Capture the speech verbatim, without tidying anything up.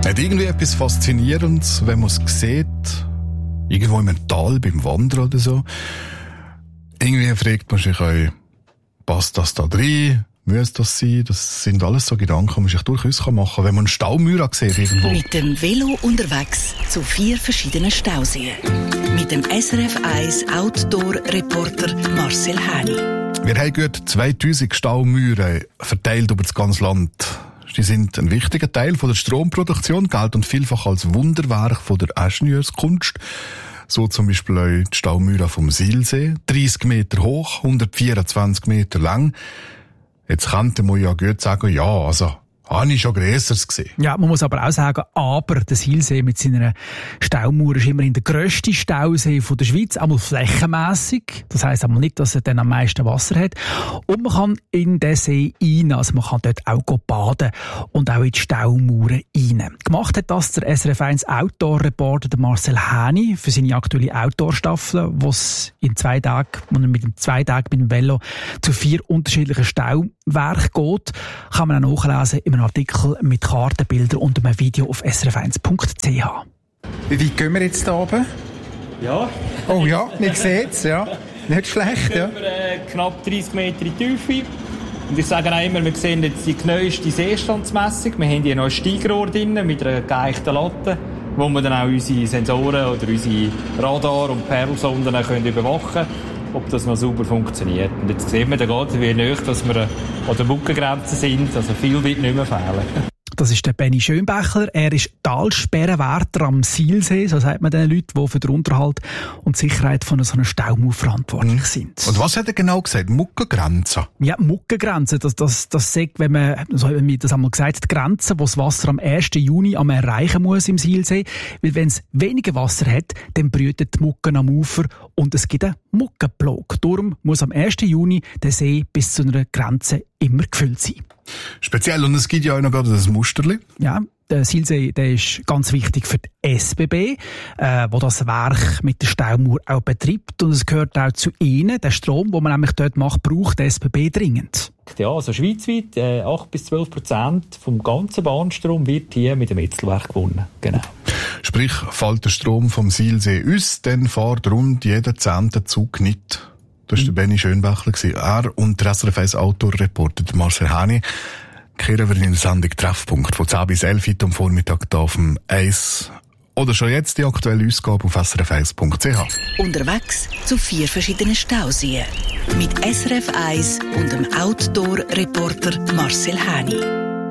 Hat irgendwie etwas Faszinierendes, wenn man es sieht, irgendwo im Tal beim Wandern oder so. Irgendwie fragt man sich auch, passt das da rein? Muss das sein? Das sind alles so Gedanken, die man sich durchaus machen kann, wenn man einen Staumauer sieht irgendwo. Mit dem Velo unterwegs zu vier verschiedenen Stauseen. Mit dem S R F eins Outdoor-Reporter Marcel Häni. Wir haben gut zweitausend Staumauern verteilt über das ganze Land. Die sind ein wichtiger Teil von der Stromproduktion, gelten vielfach als Wunderwerk von der Ingenieurskunst. So zum Beispiel auch die Staumauer vom Silsee, dreissig Meter hoch, hundertvierundzwanzig Meter lang. Jetzt könnte man ja gut sagen, ja, also, habe ich schon Grösseres gesehen. Ja, man muss aber auch sagen, aber der Silsee mit seiner Staumauer ist immerhin der grösste Stausee von der Schweiz, einmal flächenmässig. Das heisst einmal nicht, dass er dann am meisten Wasser hat. Und man kann in den See rein, also man kann dort auch baden und auch in die Staumauern rein. Gemacht hat das der S R F eins Outdoor-Reporter Marcel Häni für seine aktuelle Outdoor-Staffel, wo es in zwei Tagen, wo er mit dem zwei Tagen mit dem Velo zu vier unterschiedlichen Stauwerken geht. Kann man auch nachlesen im Artikel mit Kartenbildern und einem Video auf s r f eins punkt c h. Wie weit gehen wir jetzt hier oben? Ja. Oh ja, man sieht es, ja. Nicht schlecht, ja. Wir äh, knapp dreissig Meter in die Tiefe. Und ich sage auch immer, wir sehen jetzt die genaueste Seestandsmessung. Wir haben hier noch ein Steigrohr drin mit einer geeichten Latte, wo wir dann auch unsere Sensoren oder unsere Radar- und Perlsonden können überwachen können, ob das noch sauber funktioniert. Und jetzt sehen wir dann gerade, wie nahe dass wir an der Muckengrenze sind. Also viel wird nicht mehr fehlen. Das ist der Benny Schönbächler. Er ist Talsperrenwärter am Silsee, so sagt man den Leuten, die für den Unterhalt und die Sicherheit von so einer Staumauer verantwortlich sind. Und was hat er genau gesagt? Muckengrenze? Ja, Muckengrenze. Das, das, das sagt, wenn man, so haben wir das einmal gesagt, die Grenze, wo das Wasser am ersten Juni am erreichen muss im Silsee. Weil wenn es weniger Wasser hat, dann brüten die Mucken am Ufer und es gibt einen Muckenplag. Darum muss am ersten Juni der See bis zu einer Grenze immer gefüllt sein. Speziell, und es gibt ja auch noch gerade das Musterli. Ja, der Silsee, der ist ganz wichtig für die S B B, äh, wo das Werk mit der Staumauer auch betreibt. Und es gehört auch zu ihnen. Der Strom, den man nämlich dort macht, braucht die S B B dringend. Ja, also schweizweit äh, acht bis zwölf Prozent vom ganzen Bahnstrom wird hier mit dem Etzelwerk gewonnen. Genau. Sprich, fällt der Strom vom Silsee aus, dann fährt rund jeder zehnte Zug nicht. Das war der Benny Schönbächler. Er und der S R F eins Outdoor-Reporter Marcel Häni kehren wir in der Sendung Treffpunkt von zehn bis elf heute am Vormittag hier auf dem eins. Oder schon jetzt die aktuelle Ausgabe auf s r f eins punkt c h. Unterwegs zu vier verschiedenen Stauseen. Mit S R F eins und dem Outdoor-Reporter Marcel Häni.